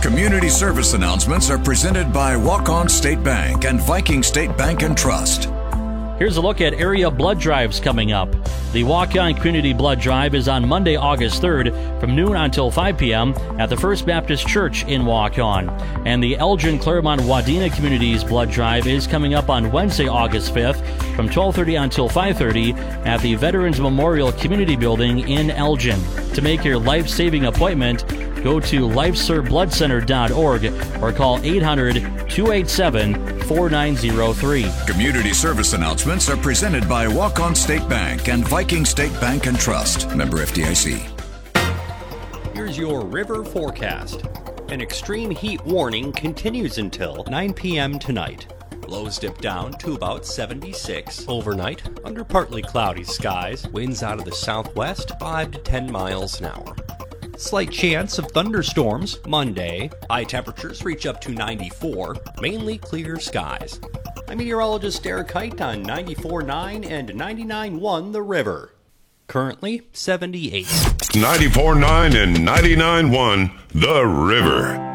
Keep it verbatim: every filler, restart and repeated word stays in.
Community service announcements are presented by Walk-On State Bank and Viking State Bank and Trust. Here's a look at area blood drives coming up. The Walk-On Community Blood Drive is on Monday, August third from noon until five p.m. at the First Baptist Church in Walk-On. And the Elgin Claremont Wadena Communities Blood Drive is coming up on Wednesday, August fifth from twelve thirty until five thirty at the Veterans Memorial Community Building in Elgin. To make your life-saving appointment, go to life serve blood center dot org or call eight hundred, two eight seven, four nine zero three. Community service announcements are presented by Walk-On State Bank and Viking State Bank and Trust. Member F D I C. Here's your river forecast. An extreme heat warning continues until nine p.m. tonight. Lows dip down to about seventy-six overnight under partly cloudy skies. Winds out of the southwest five to ten miles an hour. Slight chance of thunderstorms Monday. High temperatures reach up to ninety-four. Mainly clear skies. I'm meteorologist Derek Height on ninety-four point nine and ninety-nine point one The River. Currently seventy-eight. ninety-four point nine and ninety-nine point one The River.